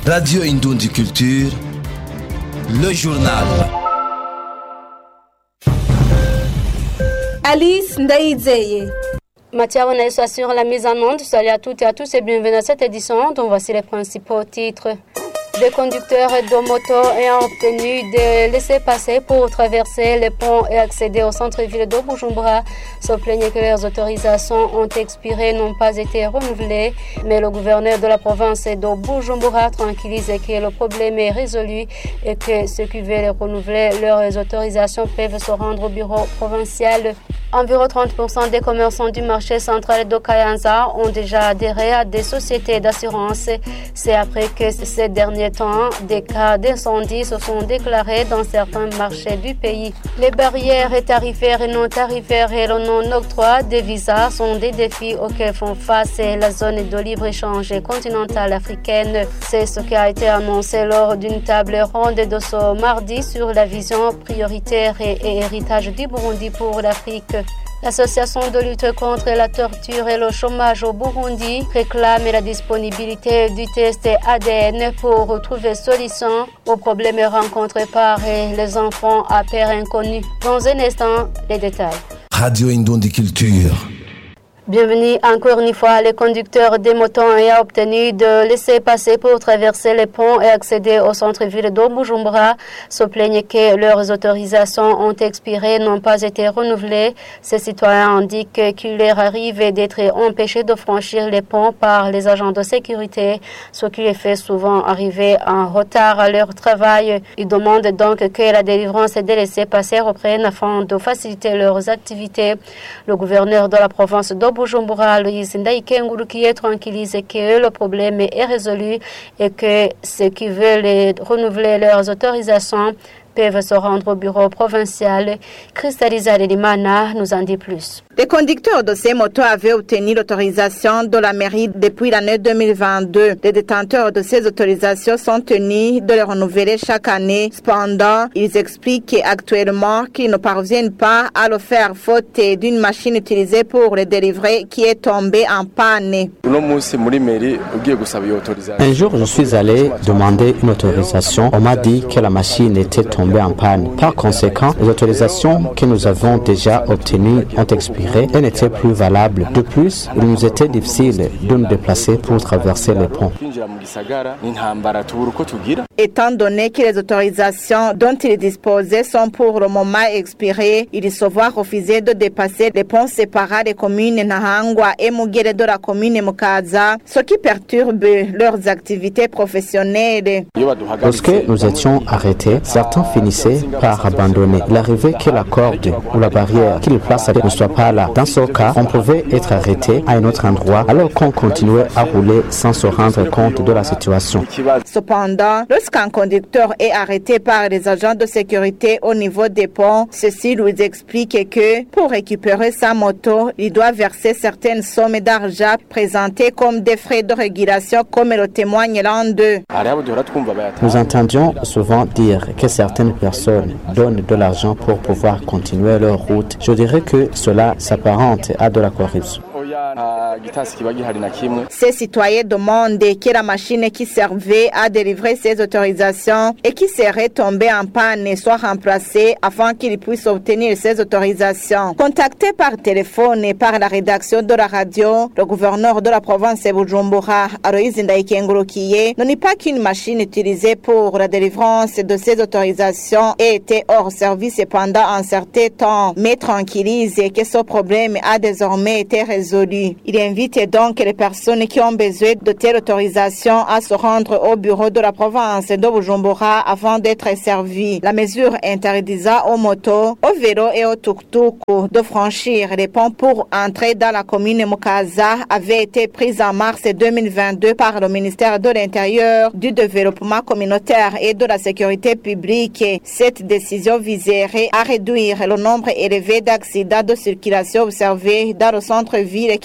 Radio Indundi Culture, le journal. Alice Ndaïdzeye. Mathieu Onaïs assure la mise en onde. Salut à toutes et à tous et bienvenue à cette édition dont voici les principaux titres. Des conducteurs de moto ayant obtenu des laissez-passer pour traverser les ponts et accéder au centre-ville de Bujumbura se plaignent que leurs autorisations ont expiré, n'ont pas été renouvelées. Mais le gouverneur de la province de Bujumbura tranquillise que le problème est résolu et que ceux qui veulent renouveler leurs autorisations peuvent se rendre au bureau provincial. Environ 30% des commerçants du marché central de Kayanza ont déjà adhéré à des sociétés d'assurance. C'est après que ces derniers temps, des cas d'incendie se sont déclarés dans certains marchés du pays. Les barrières tarifaires et non tarifaires et le non-octroi des visas sont des défis auxquels font face la zone de libre-échange continentale africaine. C'est ce qui a été annoncé lors d'une table ronde de ce mardi sur la vision prioritaire et héritage du Burundi pour l'Afrique. L'association de lutte contre la torture et le chômage au Burundi réclame la disponibilité du test ADN pour trouver solution aux problèmes rencontrés par les enfants à père inconnu. Dans un instant, les détails. Radio Indundi Culture. Bienvenue encore une fois. Les conducteurs des motos ayant obtenu de laisser-passer pour traverser les ponts et accéder au centre-ville de Bujumbura se plaignent que leurs autorisations ont expiré, n'ont pas été renouvelées. Ces citoyens indiquent qu'il leur arrive d'être empêchés de franchir les ponts par les agents de sécurité, ce qui les fait souvent arriver en retard à leur travail. Ils demandent donc que la délivrance des laissez-passer reprenne afin de faciliter leurs activités. Le gouverneur de la province de Bujumbura, Aloïs Ndaïkengurukiye, tranquillise que le problème est résolu et que ceux qui veulent renouveler leurs autorisations peuvent se rendre au bureau provincial. Cristalisa Limana nous en dit plus. Les conducteurs de ces motos avaient obtenu l'autorisation de la mairie depuis l'année 2022. Les détenteurs de ces autorisations sont tenus de les renouveler chaque année. Cependant, ils expliquent actuellement qu'ils ne parviennent pas à le faire faute d'une machine utilisée pour les délivrer qui est tombée en panne. Un jour, je suis allé demander une autorisation. On m'a dit que la machine était tombée en panne. Par conséquent, les autorisations que nous avons déjà obtenues ont expiré et n'étaient plus valables. De plus, il nous était difficile de nous déplacer pour traverser les ponts. Étant donné que les autorisations dont ils disposaient sont pour le moment expirées, ils se voient refuser de dépasser les ponts séparés des communes Nahangwa et Mugere de la commune Mukaza, ce qui perturbe leurs activités professionnelles. Lorsque nous étions arrêtés, certains finissaient par abandonner. Il arrivait que la corde ou la barrière qu'ils placent ne soit pas là. Dans ce cas, on pouvait être arrêté à un autre endroit alors qu'on continuait à rouler sans se rendre compte de la situation. Cependant, lorsqu'un conducteur est arrêté par les agents de sécurité au niveau des ponts, ceux-ci lui expliquent que pour récupérer sa moto, il doit verser certaines sommes d'argent présentées comme des frais de régulation, comme le témoigne l'un d'eux. Nous entendions souvent dire que certaines personnes donnent de l'argent pour pouvoir continuer leur route. Je dirais que cela s'apparente à de la corruption. Ces citoyens demandent que la machine qui servait à délivrer ces autorisations et qui serait tombée en panne soit remplacée afin qu'ils puissent obtenir ces autorisations. Contacté par téléphone et par la rédaction de la radio, le gouverneur de la province de Bujumbura, Aloïs Ndaïkengurukiye, ne nie pas qu'une machine utilisée pour la délivrance de ces autorisations ait été hors service pendant un certain temps, mais tranquillise que ce problème a désormais été résolu. Il invite donc les personnes qui ont besoin de telle autorisation à se rendre au bureau de la province de Bujumbura avant d'être servis. La mesure interdisant aux motos, aux vélos et aux tuk-tuk de franchir les ponts pour entrer dans la commune Mukaza avait été prise en mars 2022 par le ministère de l'Intérieur, du Développement communautaire et de la Sécurité publique. Cette décision viserait à réduire le nombre élevé d'accidents de circulation observés dans le centre-ville qui serait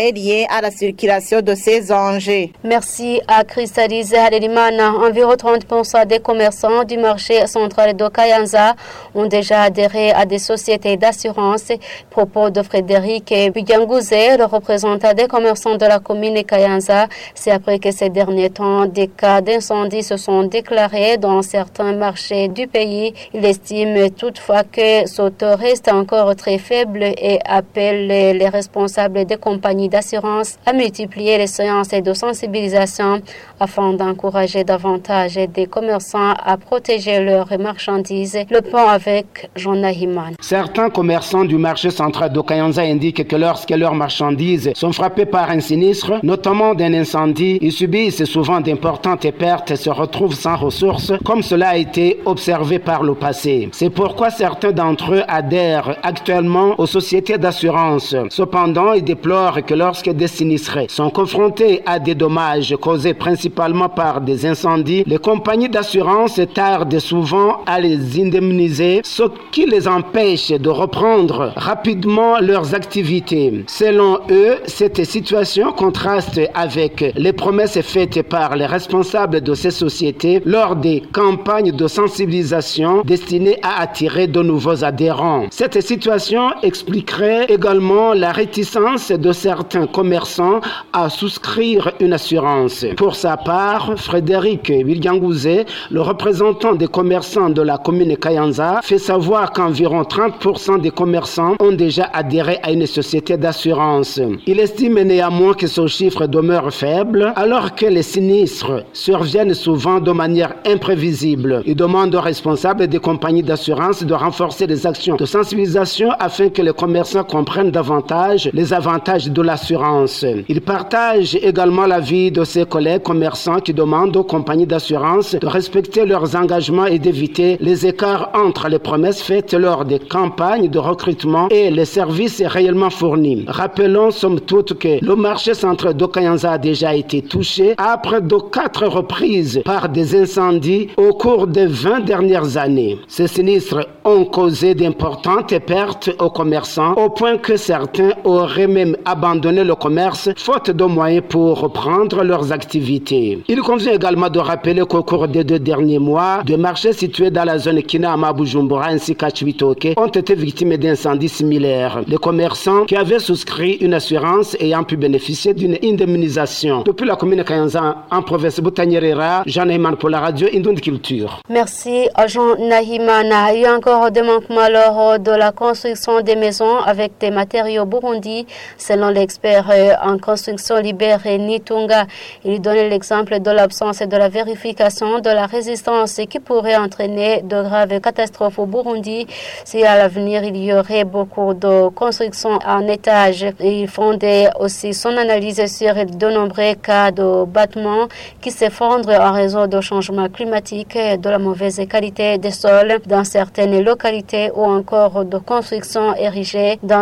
est lié à la circulation de ces engins. Merci à Christalise Harelimana. Environ 30% des commerçants du marché central de Kayanza ont déjà adhéré à des sociétés d'assurance. Propos de Frédéric Bigangouzé, le représentant des commerçants de la commune Kayanza. C'est après que ces derniers temps, des cas d'incendie se sont déclarés dans certains marchés du pays. Il estime toutefois que ce taux reste encore très faible et appelle les responsables des compagnies d'assurance à multiplier les séances de sensibilisation afin d'encourager davantage des commerçants à protéger leurs marchandises. Le point avec Jean Nahiman. Certains commerçants du marché central de Kayanza indiquent que lorsque leurs marchandises sont frappées par un sinistre, notamment d'un incendie, ils subissent souvent d'importantes pertes et se retrouvent sans ressources, comme cela a été observé par le passé. C'est pourquoi certains d'entre eux adhèrent actuellement aux sociétés d'assurance. Cependant, ils déplorent que lorsque des sinistrés sont confrontés à des dommages causés principalement par des incendies, les compagnies d'assurance tardent souvent à les indemniser, ce qui les empêche de reprendre rapidement leurs activités. Selon eux, cette situation contraste avec les promesses faites par les responsables de ces sociétés lors des campagnes de sensibilisation destinées à attirer de nouveaux adhérents. Cette situation expliquerait également la réticence de certains commerçants à souscrire une assurance. Pour sa part, Frédéric Bigangouzé, le représentant des commerçants de la commune Kayanza, fait savoir qu'environ 30% des commerçants ont déjà adhéré à une société d'assurance. Il estime néanmoins que ce chiffre demeure faible, alors que les sinistres surviennent souvent de manière imprévisible. Il demande aux responsables des compagnies d'assurance de renforcer les actions de sensibilisation afin que les commerçants comprennent davantage les avantages de l'assurance. Il partage également l'avis de ses collègues commerçants qui demandent aux compagnies d'assurance de respecter leurs engagements et d'éviter les écarts entre les promesses faites lors des campagnes de recrutement et les services réellement fournis. Rappelons somme toute que le marché central de Kayanza a déjà été touché à près de 4 reprises par des incendies au cours des 20 dernières années. Ces sinistres ont causé d'importantes pertes aux commerçants au point que certains auraient même abandonné le commerce faute de moyens pour reprendre leurs activités. Il convient également de rappeler qu'au cours des 2 derniers mois, des marchés situés dans la zone Kinama, Bujumbura ainsi qu'à Chibitoke ont été victimes d'incendies similaires. Les commerçants qui avaient souscrit une assurance ayant pu bénéficier d'une indemnisation. Depuis la commune Kayanza en province Boutanyerera, Jean Nahiman pour la radio Indondi Culture. Merci à Jean Nahimana. Il y a encore des manquements lors de la construction des maisons avec des matériaux Burundi, selon l'expert en construction libéré Nitunga. Il donne l'exemple de l'absence de la vérification de la résistance qui pourrait entraîner de graves catastrophes au Burundi si à l'avenir il y aurait beaucoup de constructions en étage. Il fondait aussi son analyse sur de nombreux cas de battements qui s'effondrent en raison de changements climatiques, de la mauvaise qualité des sols dans certaines localités ou encore de constructions érigées dans